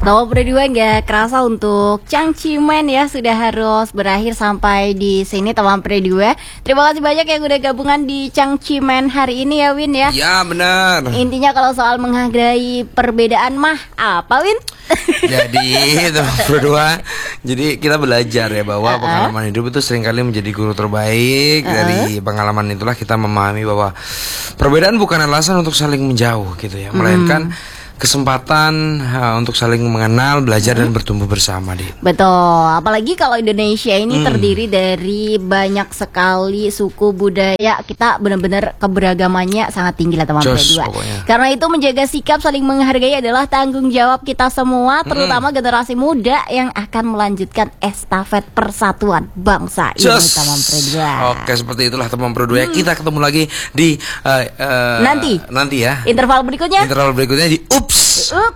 Tahu berdua nggak kerasa untuk Cangcimen ya sudah harus berakhir sampai di sini teman berdua. Terima kasih banyak yang udah gabungan di Cangcimen hari ini ya Win ya. Ya benar. Intinya kalau soal menghargai perbedaan mah apa Win? Jadi teman berdua, jadi kita belajar ya bahwa pengalaman hidup itu seringkali menjadi guru terbaik. Dari pengalaman itulah kita memahami bahwa perbedaan bukan alasan untuk saling menjauh gitu ya, melainkan kesempatan untuk saling mengenal, belajar dan bertumbuh bersama, Dit. Betul, apalagi kalau Indonesia ini terdiri dari banyak sekali suku budaya. Kita benar-benar keberagamannya sangat tinggi lah teman berdua. Karena itu menjaga sikap saling menghargai adalah tanggung jawab kita semua, terutama generasi muda yang akan melanjutkan estafet persatuan bangsa ini teman berdua. Oke, seperti itulah teman berdua. Kita ketemu lagi di nanti ya. Interval berikutnya di Ups.